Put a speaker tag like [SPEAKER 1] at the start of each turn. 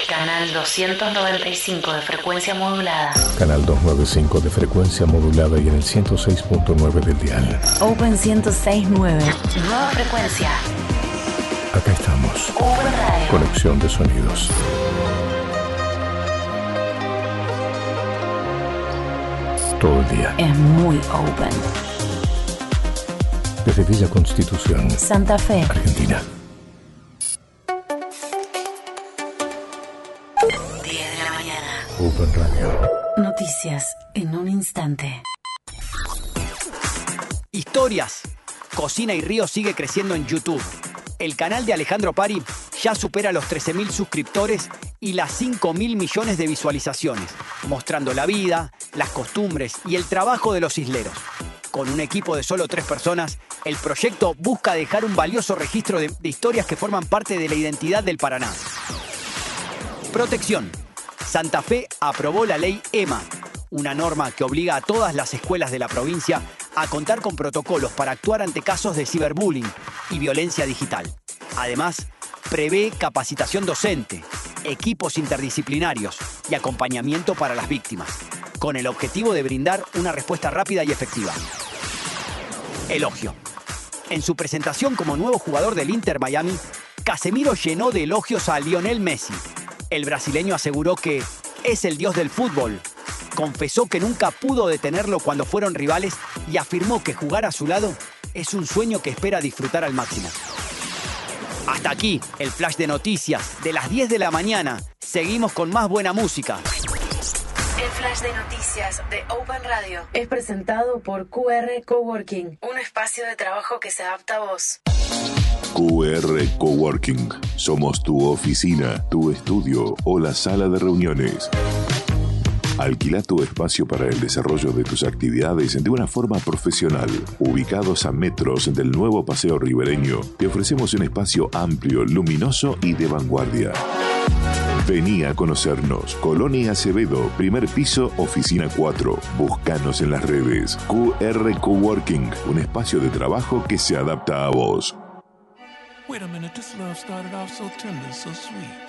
[SPEAKER 1] Canal 295 de frecuencia modulada.
[SPEAKER 2] Canal 295 de frecuencia modulada y en el 106.9 del dial.
[SPEAKER 1] Open 106.9. Nueva frecuencia.
[SPEAKER 2] Acá estamos.
[SPEAKER 1] Open Radio.
[SPEAKER 2] Conexión de sonidos. Todo el día.
[SPEAKER 1] Es muy open.
[SPEAKER 2] Desde Villa Constitución,
[SPEAKER 1] Santa Fe,
[SPEAKER 2] Argentina.
[SPEAKER 1] 10 de la mañana.
[SPEAKER 2] Open Radio.
[SPEAKER 1] Noticias en un instante.
[SPEAKER 3] Historias. Cocina y Río sigue creciendo en YouTube. El canal de Alejandro Pari ya supera los 13.000 suscriptores y las 5.000 millones de visualizaciones, mostrando la vida, las costumbres y el trabajo de los isleros. Con un equipo de solo 3 personas, el proyecto busca dejar un valioso registro de historias que forman parte de la identidad del Paraná. Protección. Santa Fe aprobó la ley EMA, una norma que obliga a todas las escuelas de la provincia a contar con protocolos para actuar ante casos de ciberbullying y violencia digital. Además, prevé capacitación docente, equipos interdisciplinarios y acompañamiento para las víctimas, con el objetivo de brindar una respuesta rápida y efectiva. Elogio. En su presentación como nuevo jugador del Inter Miami, Casemiro llenó de elogios a Lionel Messi. El brasileño aseguró que es el dios del fútbol. Confesó que nunca pudo detenerlo cuando fueron rivales y afirmó que jugar a su lado es un sueño que espera disfrutar al máximo. Hasta aquí el flash de noticias de las 10 de la mañana. Seguimos con más buena música.
[SPEAKER 1] El flash de noticias de Open Radio es presentado por QR Coworking, un espacio de trabajo que se adapta a vos.
[SPEAKER 4] QR Coworking. Somos tu oficina, tu estudio o la sala de reuniones. Alquila tu espacio para el desarrollo de tus actividades de una forma profesional. Ubicados a metros del nuevo Paseo Ribereño, te ofrecemos un espacio amplio, luminoso y de vanguardia. Vení a conocernos. Colonia Acevedo, primer piso, oficina 4. Búscanos en las redes. QR Coworking, un espacio de trabajo que se adapta a vos.
[SPEAKER 5] Wait a minute, this love started off so tender, so sweet.